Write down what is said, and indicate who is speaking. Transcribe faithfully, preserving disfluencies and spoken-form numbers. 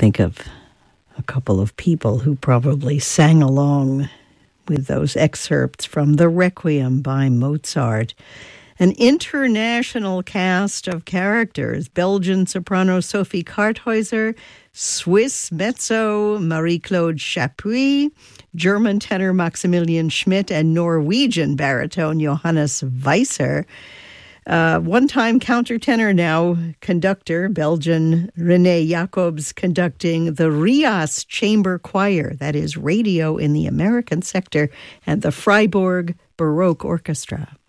Speaker 1: think of a couple of people who probably sang along with those excerpts from the Requiem by Mozart. An international cast of characters: Belgian soprano Sophie Karthäuser, Swiss mezzo Marie-Claude Chapuis, German tenor Maximilian Schmidt, and Norwegian baritone Johannes Weiser. Uh, one-time countertenor, now conductor, Belgian René Jacobs, conducting the Rias Chamber Choir, that is radio in the American sector, and the Freiburg Baroque Orchestra.